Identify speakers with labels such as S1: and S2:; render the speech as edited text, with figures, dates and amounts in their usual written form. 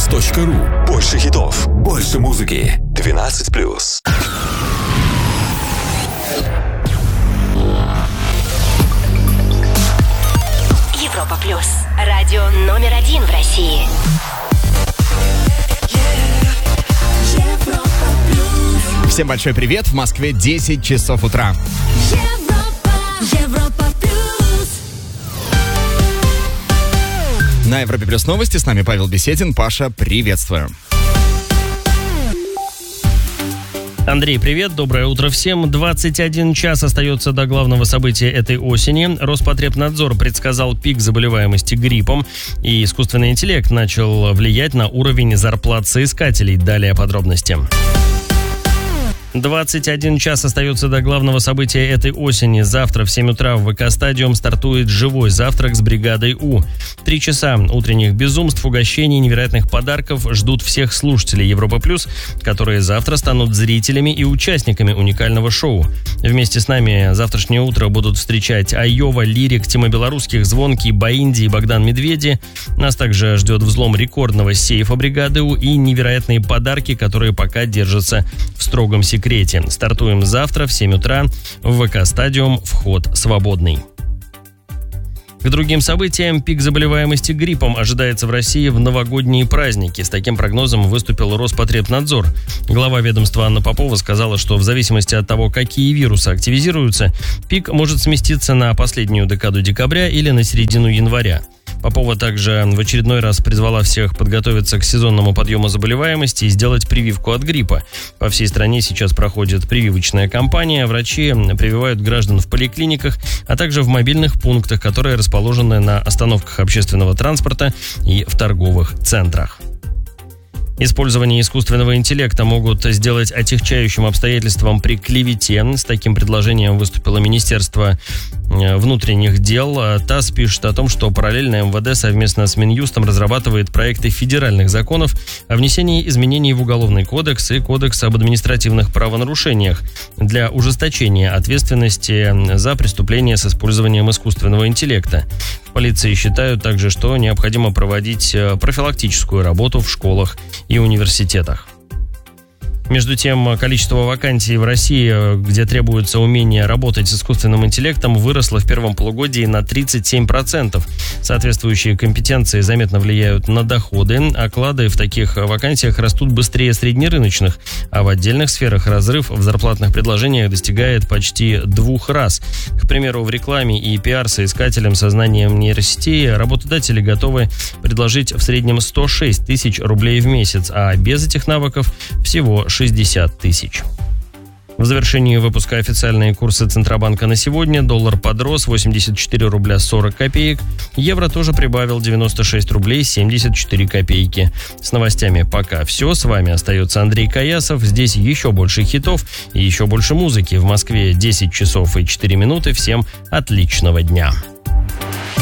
S1: europaplus.ru. Больше хитов, больше музыки. 12+.
S2: Европа Плюс. Радио номер 1 в России.
S3: Всем большой привет. В Москве 10 часов утра.
S4: Европа Плюс.
S3: На Европе Плюс новости. С нами Павел Беседин. Паша, приветствую.
S5: Андрей, привет, доброе утро всем. 21 час остается до главного события этой осени. Роспотребнадзор предсказал пик заболеваемости гриппом, и искусственный интеллект начал влиять на уровень зарплат соискателей. Далее подробности. 21 час остается до главного события этой осени. Завтра в 7 утра в ВК-стадиум стартует живой завтрак с бригадой У. 3 часа утренних безумств, угощений, невероятных подарков ждут всех слушателей Европа Плюс, которые завтра станут зрителями и участниками уникального шоу. Вместе с нами завтрашнее утро будут встречать Айова, Лирик, Тима Белорусских, Звонкий, Баинди и Богдан Медведи. Нас также ждет взлом рекордного сейфа бригады У и невероятные подарки, которые пока держатся в строгом секрете. Стартуем завтра в 7 утра в ВК-стадиум, вход свободный. К другим событиям, пик заболеваемости гриппом ожидается в России в новогодние праздники. С таким прогнозом выступил Роспотребнадзор. Глава ведомства Анна Попова сказала, что в зависимости от того, какие вирусы активизируются, пик может сместиться на последнюю декаду декабря или на середину января. Попова также в очередной раз призвала всех подготовиться к сезонному подъему заболеваемости и сделать прививку от гриппа. По всей стране сейчас проходит прививочная кампания. Врачи прививают граждан в поликлиниках, а также в мобильных пунктах, которые расположены на остановках общественного транспорта и в торговых центрах. Использование искусственного интеллекта могут сделать отягчающим обстоятельством при клевете. С таким предложением выступило Министерство внутренних дел. ТАСС пишет о том, что параллельно МВД совместно с Минюстом разрабатывает проекты федеральных законов о внесении изменений в Уголовный кодекс и Кодекс об административных правонарушениях для ужесточения ответственности за преступления с использованием искусственного интеллекта. В полиции считают также, что необходимо проводить профилактическую работу в школах и университетах. Между тем, количество вакансий в России, где требуется умение работать с искусственным интеллектом, выросло в первом полугодии на 37%. Соответствующие компетенции заметно влияют на доходы. Оклады в таких вакансиях растут быстрее среднерыночных, а в отдельных сферах разрыв в зарплатных предложениях достигает почти 2 раз. К примеру, в рекламе и пиар соискателям со знанием нейросетей работодатели готовы предложить в среднем 106 тысяч рублей в месяц, а без этих навыков всего 60 тысяч. В завершении выпуска официальные курсы Центробанка на сегодня. Доллар подрос 84 рубля 40 копеек. Евро тоже прибавил 96 рублей 74 копейки. С новостями пока все. С вами остается Андрей Каясов. Здесь еще больше хитов и еще больше музыки. В Москве 10 часов и 4 минуты. Всем отличного дня.